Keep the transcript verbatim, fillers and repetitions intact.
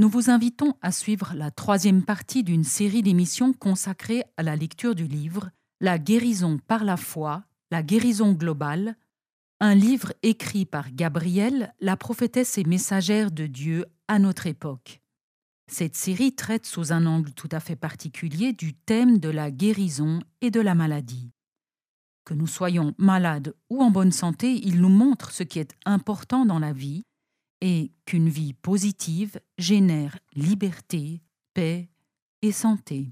Nous vous invitons à suivre la troisième partie d'une série d'émissions consacrée à la lecture du livre La guérison par la foi, la guérison globale, un livre écrit par Gabrielle, la prophétesse et messagère de Dieu à notre époque. Cette série traite sous un angle tout à fait particulier du thème de la guérison et de la maladie. Que nous soyons malades ou en bonne santé, il nous montre ce qui est important dans la vie et qu'une vie positive génère liberté, paix et santé.